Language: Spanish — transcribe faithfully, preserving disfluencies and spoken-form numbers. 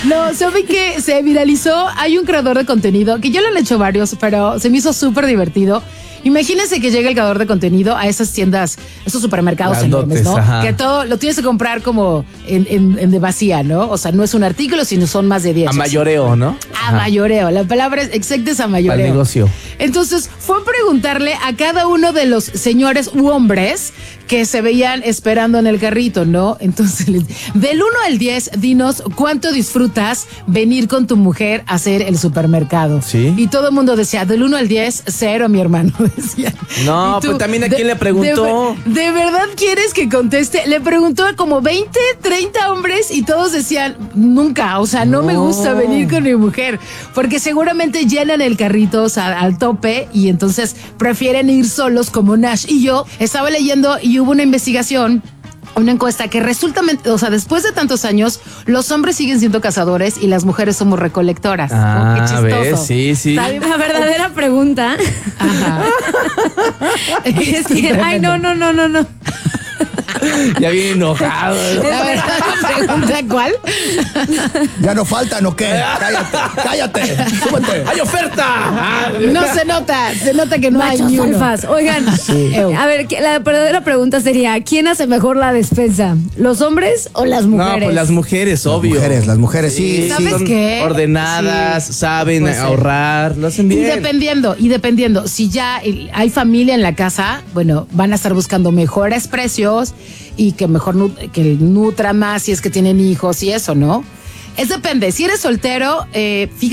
No, ¿saben qué? Se viralizó. Hay un creador de contenido que ya lo han hecho varios, pero se me hizo súper divertido. Imagínense que llega el creador de contenido a esas tiendas, esos supermercados Grandotes, enormes, ¿no? ajá. Que todo lo tienes que comprar como en, en, en de vacía, ¿no? O sea, no es un artículo, sino son más de diez. A mayoreo, ¿no? A mayoreo. La palabra es exacta, es a mayoreo. Al negocio. Entonces, fue a preguntarle a cada uno de los señores u hombres que se veían esperando en el carrito, ¿no? Entonces, del uno al diez, dinos cuánto disfrutas venir con tu mujer a hacer el supermercado. Sí. Y todo el mundo decía, del uno al diez, cero, mi hermano, decía. No, Y tú, pues también a de- quién le preguntó. De, ¿De verdad quieres que conteste? Le preguntó a como veinte, treinta hombres y todos decían, nunca, o sea, no, No. me gusta venir con mi mujer, porque seguramente llenan el carrito, o sea, al tope, y entonces prefieren ir solos como Nash. Y yo estaba leyendo y hubo una investigación, una encuesta que resulta, o sea, después de tantos años, los hombres siguen siendo cazadores y las mujeres somos recolectoras. Ah, Oh, qué chistoso. ¿ves? Sí, sí. Está bien. La verdadera pregunta Ajá. es que, ay, no, no, no, no, no. Ya bien enojado. La verdadera pregunta, ¿cuál? Ya no faltan, ¿o qué? Cállate, cállate, súbete. ¡Hay oferta! Ah, No se nota, se nota que no hay Machos ni uno. alfas. Oigan, Ew. a ver, que- la verdadera pregunta sería, ¿quién hace mejor la despensa? ¿Los hombres o las mujeres? No, pues las mujeres, obvio. mujeres, las mujeres, sí. ¿Sabes son qué? ordenadas, Sí. saben Pues sí. ahorrar, lo hacen Y bien. dependiendo, y dependiendo, si ya el- hay familia en la casa, bueno, van a estar buscando mejores precios y que mejor nu- que nutra más si es que tienen hijos y eso, ¿no? Es depende. Si eres soltero, eh, fíjate